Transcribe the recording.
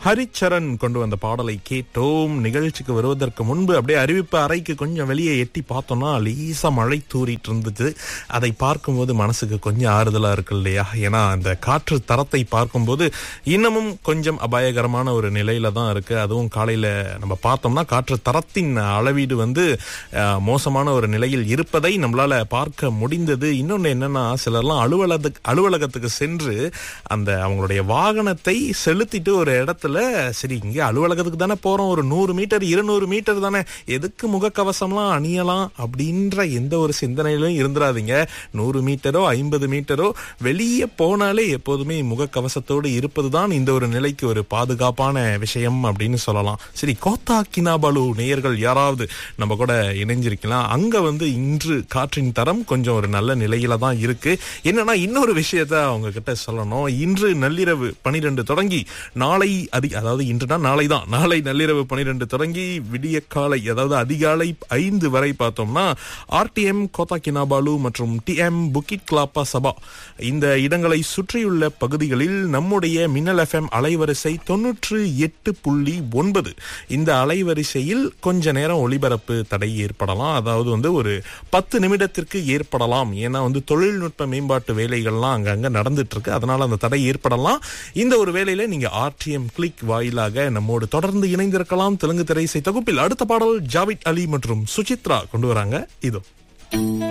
ஹரிச்சரன் கொண்டு வந்த பாடலை கேட்டோம். நிகழ்ச்சிக்கு வருவதற்கு முன்பு அப்படியே அறிவிப்பு அறைக்கு கொஞ்சம் வெளியே எட்டி பார்த்தோம்னா லேசா மழை தூறிட்டு இருந்துச்சு. அதை பார்க்கும்போது மனசுக்கு கொஞ்சம் ஆறுதலா இருக்கு இல்லையா? ஏன்னா அந்த காற்று தரத்தை பார்க்கும்போது இன்னமும் கொஞ்சம் அபாயகரமான ஒரு நிலையில தான் இருக்கு. அதுவும் காலையில நம்ம பார்த்தோம்னா காற்று தரத்தின் அளவீடு மோசமான ஒரு நிலையில் இருப்பதை நம்மளால பார்க்க முடிந்தது. இன்னொன்னு என்னன்னா, சிலர்லாம் அலுவலகத்துக்கு சென்று அந்த அவங்களுடைய வாகனத்தை செலுத்திட்டு ஒரு இடத்துல, சரி இங்க அலுவலகத்துக்கு தானே போறோம், ஒரு 100 மீட்டர் 200 மீட்டர் தானே, எதுக்கு முகக்கவசம்லாம் அணியலாம் அப்படின்ற எந்த ஒரு சிந்தனையிலும் இருந்துடாதீங்க. 100 மீட்டரோ 50 மீட்டரோ வெளியே போனாலே எப்போதுமே முகக்கவசத்தோடு இருப்பதுதான் இந்த ஒரு நிலைக்கு ஒரு பாதுகாப்பான விஷயம் அப்படின்னு சொல்லலாம். சரி, கோத்தா கினாபாலு நேயர்கள் யாராவது நம்ம கூட இணைஞ்சிருக்கலாம். அங்க இன்று காற்றின் தரம் கொஞ்சம் ஒரு நல்ல நிலையில தான் இருக்கு. என்னன்னா, இன்னொரு விஷயத்த அவங்க கிட்ட சொல்லணும். இன்று நள்ளிரவு 12 தொடங்கி நாளை அதாவது இன்றுனா நாளை தான், நாளை நள்ளிரவு 12 தொடங்கி விடிய காலை அதாவது அதிகாலை 5 வரை பார்த்தோம்னா ஆர்டிஎம் கோத்தா கினாபாலு மற்றும் டிஎம் புக்கிட் கிளாப்பா சபா இந்த இடங்களை சுற்றியுள்ள பகுதிகளில் நம்முடைய மின்னல் எஃப்எம் அலைவரிசை 98.9 இந்த அலைவரிசையில் கொஞ்ச நேரம் ஒளிபரப்பு தடை ஏற்படலாம். அதாவது ஒரு 10 நிமிடத்திற்கு ஏற்படலாம். ஏன்னா தொழில்நுட்ப மேம்பாட்டு வேலைகள்லாம் அங்கங்க நடந்துட்டு இருக்கு. அதனால அந்த தடை ஏற்படலாம். இந்த ஒரு வேளையில நீங்க ஆர்டிஎம் கிளிக் வாயிலாக நம்மோடு தொடர்ந்து இணைந்திருக்கலாம். தெலுங்கு திரையிசை தொகுப்பில் அடுத்த பாடல் ஜாவித் அலி மற்றும் சுசித்ரா கொண்டு வராங்க. இதோ